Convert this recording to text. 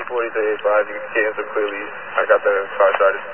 40 to 85, you can hear him clearly. I got the car started.